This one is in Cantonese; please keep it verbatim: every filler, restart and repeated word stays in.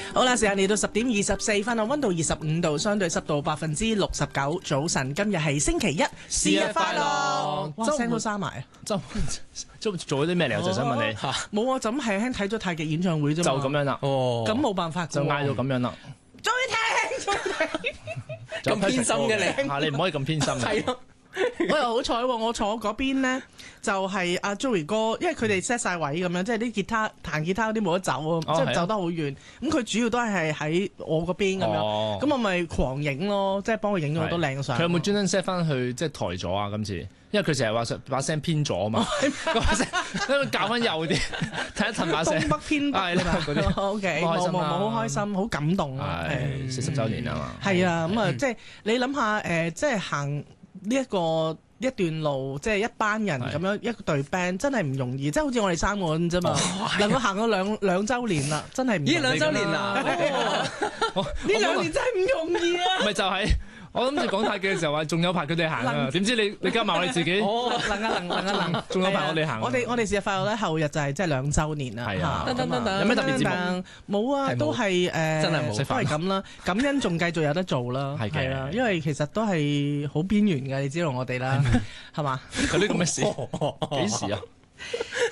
好啦，時間嚟到十點二十四分啊，溫度二十五度，相對濕度百分之六十九。早晨，今日係星期一，生日快樂！哇，聲都沙埋啊！ 周周做咗啲咩嚟？我就想問你， 冇啊，就咁輕輕睇咗太極演唱會啫嘛， 就咁樣啦。哦， 咁冇辦法， 就嗌到咁樣啦。 再聽，再聽， 咁偏心嘅你， 嚇你唔可以咁偏心嘅。 係咯。我又好彩喎，我坐嗰邊咧就係阿 Joey 哥，因為佢哋 set 晒位咁樣，即係啲吉他彈吉他嗰啲冇得走啊，即係走得好遠。咁佢主要都係喺我嗰邊咁樣，咁我咪狂影咯，即係幫佢影咗好多靚相。 佢有冇專登 set 翻去即係台咗啊？今次，因為佢成日話把聲偏咗啊嘛，把聲因為教翻右啲，睇一陣把聲。 東北偏北嗰啲 OK，冇冇冇，好開心，好感動啊！ 係四十週年啊嘛。 係啊，咁啊，即係你諗下誒，即係行。呢一個一段路，即係一班人咁樣一隊 band，真係唔容易，即係好似我哋三個咁啫嘛。能夠行咗兩兩週年啦，真係唔容易。 咦，兩週年啦！ 呢兩年真係唔容易啊！ 咪就係我諗住講太極嘅時候話，仲有排佢哋行啊，點知你你加埋我哋自己， 能啊能能啊能， 仲有排我哋行。 我哋我哋生日快樂咧，後日就係即係兩週年啦。 係啊， 等等等等， 有咩特別節目？ 冇啊，都係誒， 真係冇， 都係咁啦。感恩仲繼續有得做啦，係啊，因為其實都係好邊緣嘅，你知道我哋啦，係嘛？ 有啲咁嘅事，幾時啊？